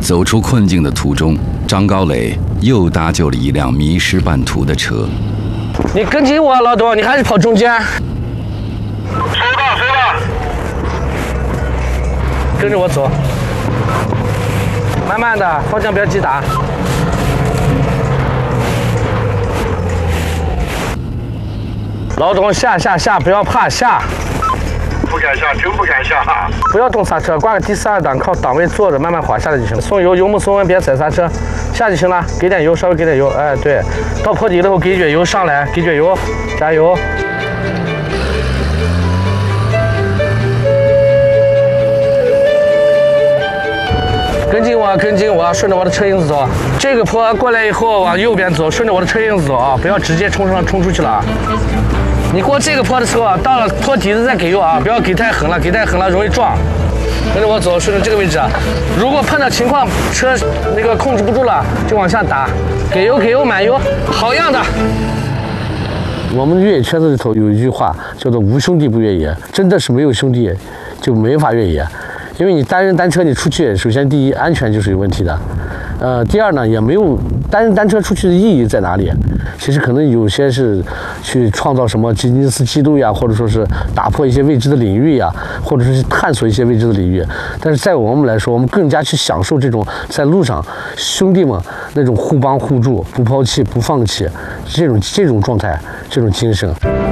走出困境的途中，张高磊又搭救了一辆迷失半途的车。 你跟紧我，老董，你还是跑中间。 收到。 跟着我走，慢慢的，方向不要急打。老董，下，不要怕，下。 不敢下，真不敢下。 不要动刹车，挂个第42档，靠档位坐着，慢慢滑下来就行了。松油，油门松稳，别踩刹车，下就行了。给点油，稍微给点油，哎，对。到坡底了后给一卷油上来，给卷油，加油。跟紧我，顺着我的车影子走。这个坡过来以后往右边走，顺着我的车影子走啊，不要直接冲出去了啊。你过这个坡的时候啊，到了坡底子再给油啊，不要给太狠了，容易撞。跟着我走，顺着这个位置啊。如果碰到情况车那个控制不住了，就往下打，给油满油，好样的。我们越野圈子里头有一句话叫做"无兄弟不越野"，真的是没有兄弟就没法越野。因为你单人单车你出去，首先第一安全就是有问题的，第二呢也没有单人单车出去的意义在哪里？其实可能有些是去创造什么吉尼斯纪录呀，或者说是打破一些未知的领域呀，或者说是探索一些未知的领域。但是在我们来说，我们更加去享受这种在路上兄弟们那种互帮互助、不抛弃、不放弃这种状态、这种精神。